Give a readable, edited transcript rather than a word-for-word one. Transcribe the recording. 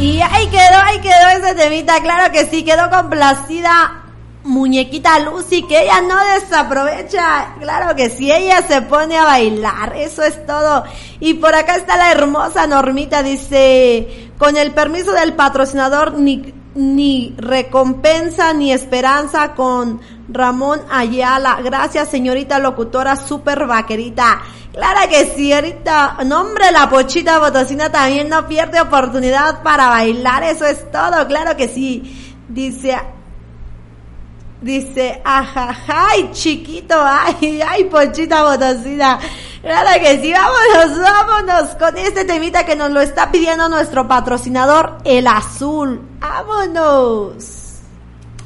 Y ahí quedó ese temita, claro que sí, quedó complacida muñequita Lucy, que ella no desaprovecha, claro que sí, ella se pone a bailar, eso es todo. Y por acá está la hermosa Normita, dice, con el permiso del patrocinador, ni recompensa ni esperanza con Ramón Ayala. Gracias, señorita locutora super vaquerita. Claro que sí, ahorita, no hombre, la Pochita Potosina también no pierde oportunidad para bailar, eso es todo, claro que sí. Dice, ajajay, chiquito, ay, Pochita Potosina. Claro que sí, vámonos con este temita que nos lo está pidiendo nuestro patrocinador, El Azul. ¡Vámonos!